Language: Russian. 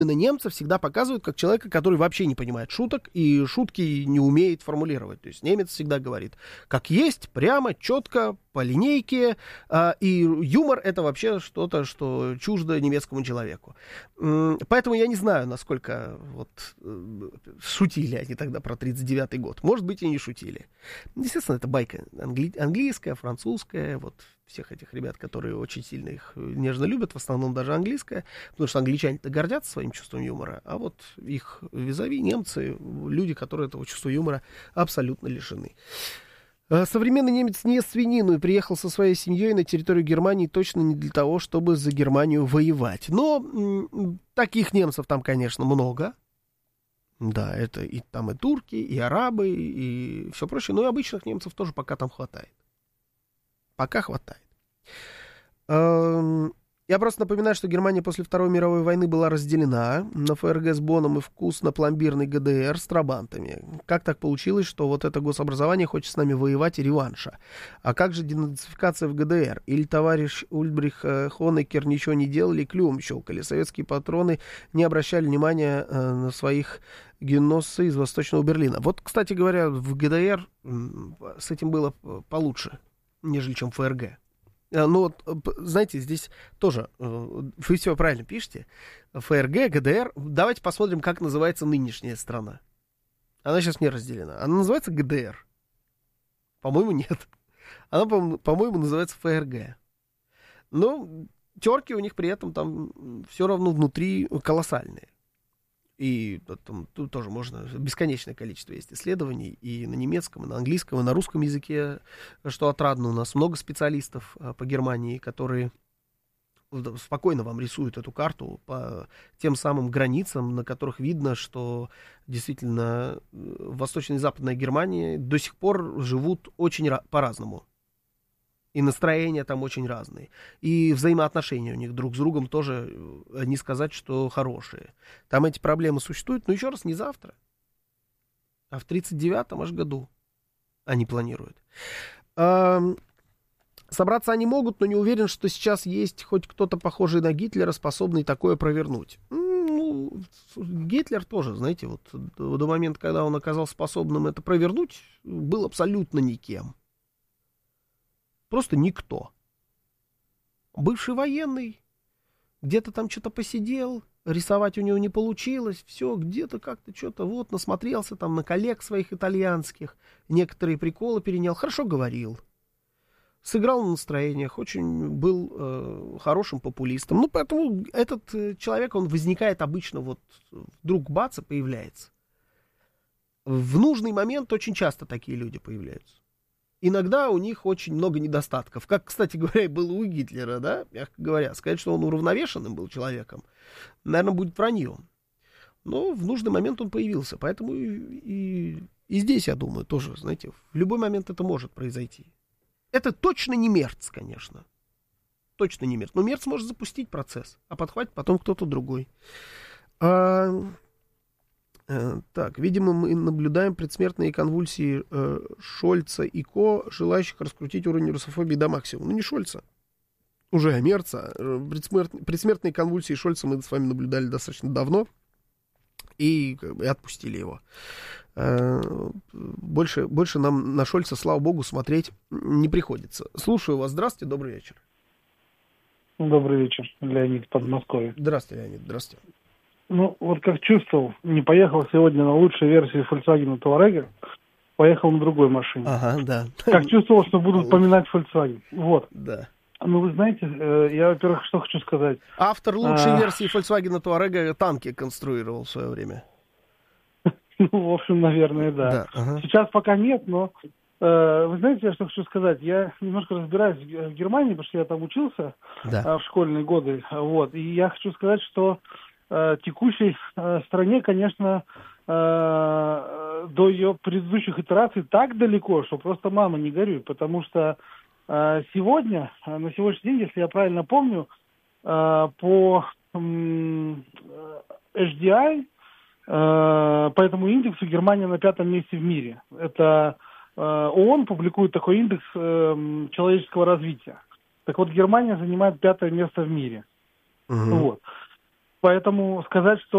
немца всегда показывают как человека, который вообще не понимает шуток и шутки не умеет формулировать. То есть немец всегда говорит, как есть, прямо, четко, по линейке, и юмор — это вообще что-то, что чуждо немецкому человеку. Поэтому я не знаю, насколько вот, шутили они тогда про 1939 год. Может быть, и не шутили. Естественно, это байка английская, французская, вот всех этих ребят, которые очень сильно их нежно любят, в основном даже английская, потому что англичане-то гордятся своим чувством юмора, а вот их визави, немцы, люди, которые этого чувства юмора абсолютно лишены. Современный немец не свинину и приехал со своей семьей на территорию Германии точно не для того, чтобы за Германию воевать. Но таких немцев там, конечно, много. Да, это и там и турки, и арабы, и все прочее. Но и обычных немцев тоже пока там хватает. Пока хватает. Я просто напоминаю, что Германия после Второй мировой войны была разделена на ФРГ с Боном и вкусно-пломбирный ГДР с трабантами. Как так получилось, что вот это гособразование хочет с нами воевать и реванша? А как же денацификация в ГДР? Или товарищ Ульбрих Хонекер ничего не делали, клювом щелкали? Советские патроны не обращали внимания на своих геноссы из Восточного Берлина. Вот, кстати говоря, в ГДР с этим было получше, нежели чем в ФРГ. Ну, вот, знаете, здесь тоже вы все правильно пишете. ФРГ, ГДР. Давайте посмотрим, как называется нынешняя страна. Она сейчас не разделена. Она называется ГДР. По-моему, нет. Она, по-моему, называется ФРГ. Но терки у них при этом там все равно внутри колоссальные. И там, тут тоже можно, бесконечное количество есть исследований и на немецком, и на английском, и на русском языке, что отрадно. У нас много специалистов по Германии, которые спокойно вам рисуют эту карту по тем самым границам, на которых видно, что действительно Восточная и Западная Германия до сих пор живут очень по-разному. И настроения там очень разные. И взаимоотношения у них друг с другом тоже не сказать, что хорошие. Там эти проблемы существуют, но еще раз, не завтра, а в 1939 аж году они планируют. Собраться они могут, но не уверен, что сейчас есть хоть кто-то похожий на Гитлера, способный такое провернуть. Ну, Гитлер тоже, знаете, вот до момента, когда он оказался способным это провернуть, был абсолютно никем. Просто никто. Бывший военный, где-то там что-то посидел, рисовать у него не получилось, все, где-то как-то что-то, вот, насмотрелся там на коллег своих итальянских, некоторые приколы перенял, хорошо говорил, сыграл на настроениях, очень был хорошим популистом. Ну, поэтому этот человек, он возникает обычно, вот, вдруг бац, и появляется. В нужный момент очень часто такие люди появляются. Иногда у них очень много недостатков. Как, кстати говоря, и было у Гитлера, да, мягко говоря. Сказать, что он уравновешенным был человеком, наверное, будет враньем. Но в нужный момент он появился. Поэтому и здесь, я думаю, тоже, знаете, в любой момент это может произойти. Это точно не Мерц, конечно. Точно не Мерц. Но Мерц может запустить процесс, а подхватит потом кто-то другой. Так, видимо, мы наблюдаем предсмертные конвульсии Шольца и Ко, желающих раскрутить уровень русофобии до максимума. Ну, не Шольца, уже Мерца. Предсмертные конвульсии Шольца мы с вами наблюдали достаточно давно и отпустили его. Больше нам на Шольца, слава богу, смотреть не приходится. Слушаю вас. Здравствуйте, добрый вечер. Добрый вечер, Леонид, Подмосковье. Здравствуйте, Леонид, здравствуйте. Ну, вот как чувствовал, не поехал сегодня на лучшей версии Volkswagen Touareg, поехал на другой машине. Ага, да. Как чувствовал, что будут поминать Volkswagen. Вот. Да. Ну, вы знаете, я, во-первых, что хочу сказать. Автор лучшей версии Volkswagen Touareg танки конструировал в свое время. Ну, в общем, наверное, да. Ага. Сейчас пока нет, но вы знаете, я что хочу сказать? Я немножко разбираюсь в Германии, потому что я там учился в школьные годы. Вот. И я хочу сказать, что текущей стране, конечно, до ее предыдущих итераций так далеко, что просто мама не горюй, потому что сегодня, на сегодняшний день, если я правильно помню, по HDI, по этому индексу Германия на 5-м месте в мире. Это ООН публикует такой индекс человеческого развития. Так вот, Германия занимает 5-е место в мире. Вот. Поэтому сказать, что